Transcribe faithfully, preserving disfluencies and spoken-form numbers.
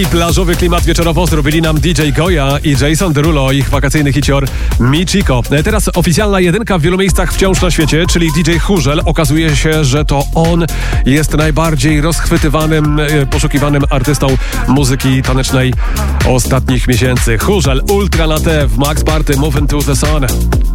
I plażowy klimat wieczorowo zrobili nam D J Goya i Jason Derulo, ich wakacyjny hicior Michiko. Teraz oficjalna jedynka w wielu miejscach wciąż na świecie, czyli D J Churzel. Okazuje się, że to on jest najbardziej rozchwytywanym, poszukiwanym artystą muzyki tanecznej ostatnich miesięcy. Churzel, Ultra na T w Max Party, Moving to the Sun.